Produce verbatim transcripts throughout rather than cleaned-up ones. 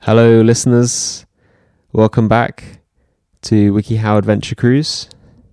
Hello, listeners. Welcome back to WikiHow Adventure Cruise.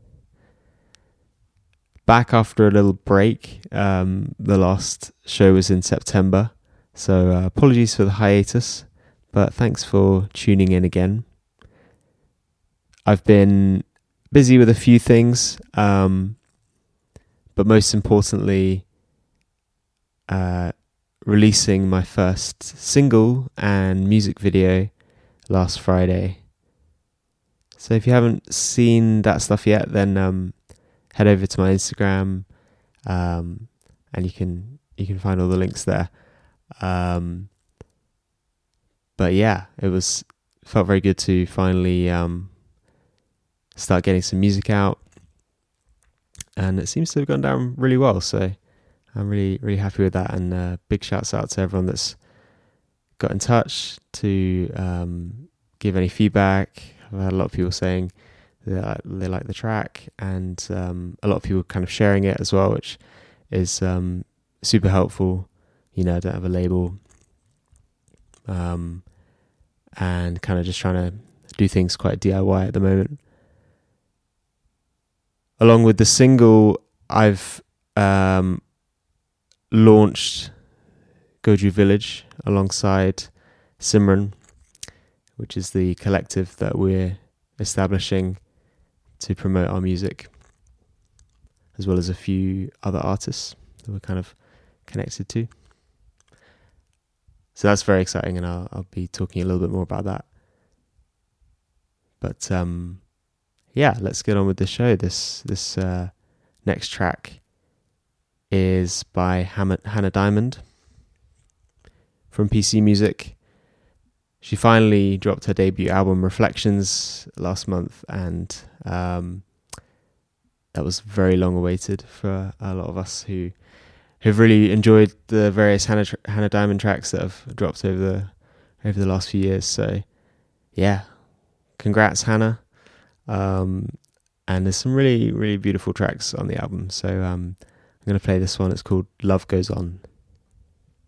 Back after a little break. Um, the last show was in September, so uh, apologies for the hiatus, but thanks for tuning in again. I've been busy with a few things, um, but most importantly, uh, releasing my first single and music video last Friday. So if you haven't seen that stuff yet, then um, head over to my Instagram, um, and you can you can find all the links there. Um, but yeah, it was felt very good to finally um, start getting some music out, and it seems to have gone down really well. So I'm really really happy with that, and uh, big shouts out to everyone that's got in touch to um, give any feedback. I've had a lot of people saying that they like the track, and um, a lot of people kind of sharing it as well, which is um, super helpful. You know, I don't have a label, um, and kind of just trying to do things quite D I Y at the moment. Along with the single, I've um, launched Goju Village alongside Simran, which is the collective that we're establishing to promote our music, as well as a few other artists that we're kind of connected to. So that's very exciting, and I'll, I'll be talking a little bit more about that. But um, yeah, let's get on with the show. This this uh, next track is by Hannah Diamond from P C Music. She finally dropped her debut album, Reflections, last month, and um, that was very long awaited for a lot of us who have really enjoyed the various Hannah, Hannah Diamond tracks that have dropped over the over the last few years. So, yeah, congrats, Hannah. Um, and there's some really, really beautiful tracks on the album. So um, I'm going to play this one. It's called Love Goes On.